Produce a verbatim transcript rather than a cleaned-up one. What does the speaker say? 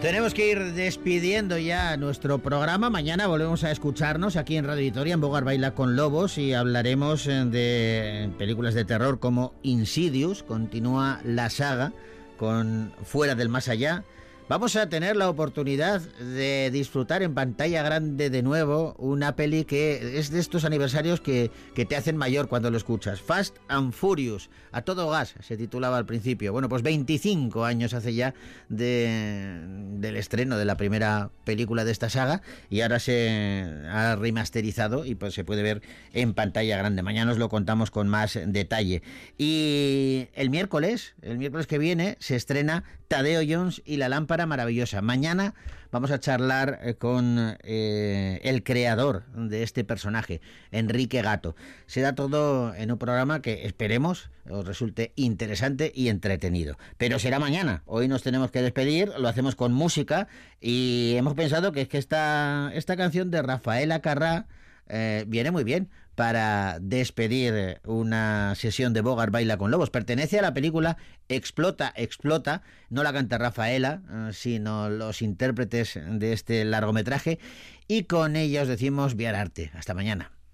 Tenemos que ir despidiendo ya nuestro programa. Mañana volvemos a escucharnos aquí en Radio Vitoria, en Bogar Baila con Lobos, y hablaremos de películas de terror como Insidious. Continúa la saga con Fuera del Más Allá. Vamos a tener la oportunidad de disfrutar en pantalla grande de nuevo una peli que es de estos aniversarios que, que te hacen mayor cuando lo escuchas. Fast and Furious, a todo gas, se titulaba al principio. Bueno, pues veinticinco años hace ya de, del estreno de la primera película de esta saga, y ahora se ha remasterizado y pues se puede ver en pantalla grande. Mañana os lo contamos con más detalle. Y el miércoles, el miércoles que viene, se estrena Tadeo Jones y la lámpara maravillosa. Mañana vamos a charlar eh, con eh, el creador de este personaje, Enrique Gato. Será todo en un programa que esperemos os resulte interesante y entretenido. Pero será mañana. Hoy nos tenemos que despedir, lo hacemos con música, y hemos pensado que es que esta, esta canción de Rafaela Carrà eh, viene muy bien para despedir una sesión de Bogar Baila con Lobos. Pertenece a la película Explota, Explota. No la canta Rafaela, sino los intérpretes de este largometraje. Y con ellos decimos Viar Arte. Hasta mañana.